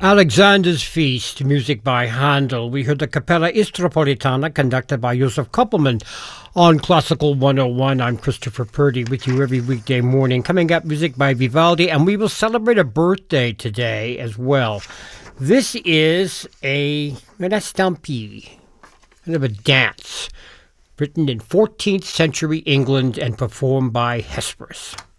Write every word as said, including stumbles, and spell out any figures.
Alexander's Feast, music by Handel. We heard the Capella Istropolitana conducted by Joseph Koppelman on Classical one oh one. I'm Christopher Purdy with you every weekday morning. Coming up, music by Vivaldi, and we will celebrate a birthday today as well. This is a una stampede, kind of a dance, written in fourteenth century England and performed by Hesperus.